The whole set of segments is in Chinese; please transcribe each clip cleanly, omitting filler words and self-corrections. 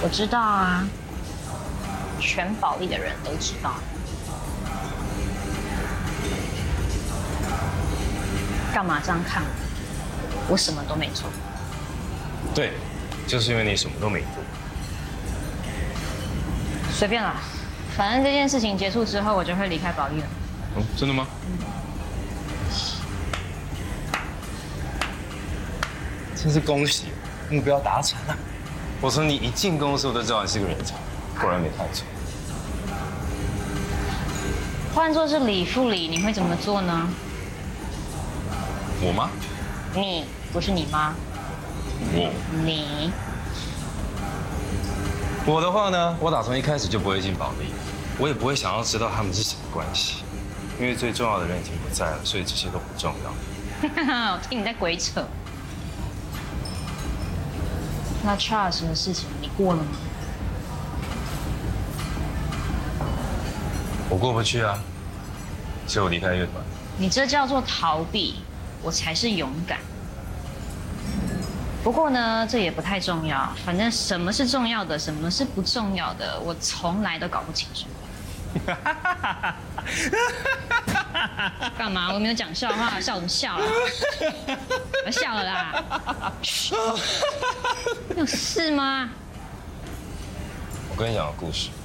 我知道啊，全保利的人都知道。干嘛这样看我？我什么都没做。 对，就是因为你什么都没做。 随便啦，反正这件事情结束之后，我就会离开保利了。 真的吗？真是恭喜，目标达成了。我从你一进公司我就知道你是个人才，果然没看错。 换作是李副理，你会怎么做呢？ 我吗？ 你不是你妈。你。 我的话呢，我打从一开始就不会进保利，我也不会想要知道他们是什么关系，因为最重要的人已经不在了，所以这些都不重要。 我听你在鬼扯。那 Charles 的事情你过了吗？ 我过不去啊，所以我离开乐团。 你这叫做逃避，我才是勇敢。不过呢，这也不太重要，反正什么是重要的，什么是不重要的，我从来都搞不清楚。干嘛？我没有讲笑话，笑什么笑啦？我笑了啦。有事吗？ 我跟你讲个故事。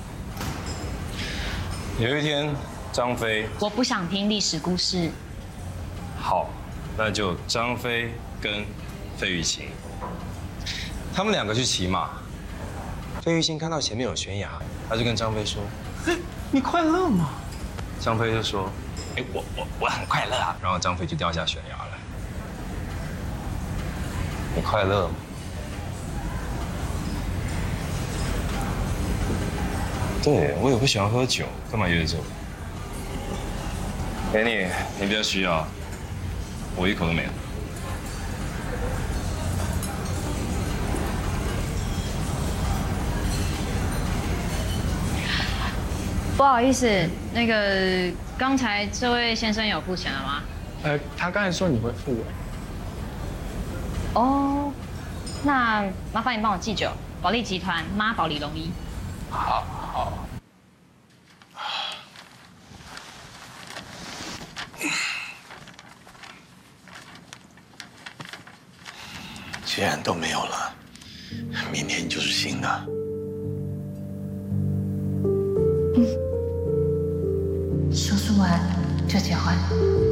有一天，张飞， 我不想听历史故事。 好，那就张飞跟费玉清，他们两个去骑马。费玉清看到前面有悬崖，他就跟张飞说：“ 你快乐吗？” 张飞就说：“我很快乐啊。”然后张飞就掉下悬崖了。你快乐吗？对，我也不喜欢喝酒，干嘛约这？给你比较需要，我一口都没有。 不好意思，那个刚才这位先生有付钱了吗？ 他刚才说你会付我。 哦，那麻烦你帮我记酒，保利集团妈宝李龙一。 好。 既然都没有了，明年就是新的。 手术完就结婚。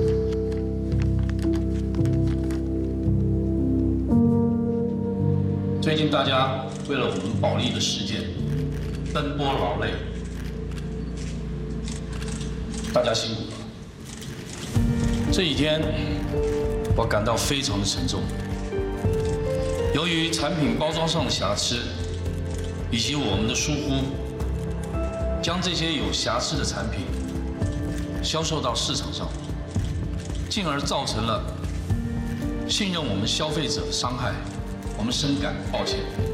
最近大家为了我们保利的事件奔波劳累，大家辛苦了。这几天我感到非常的沉重。由于产品包装上的瑕疵，以及我们的疏忽，将这些有瑕疵的产品销售到市场上，进而造成了信任我们消费者的伤害，我们深感抱歉。